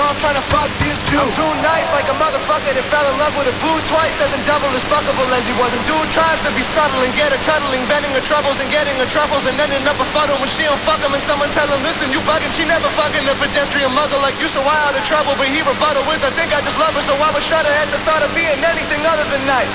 off trying to fuck this Jew. I'm too nice like a motherfucker that fell in love with a boo twice. Isn't double as fuckable as he wasn't. Dude tries to be subtle and get her cuddling, venting her troubles and getting her truffles and ending up a fuddle when she don't fuck him and someone tell him, listen, you bugging. She never fucking a pedestrian muggle like you, so why out of trouble? But he rebuttal with, I think I just love her, so I would shudder at the thought of being anything other than nice.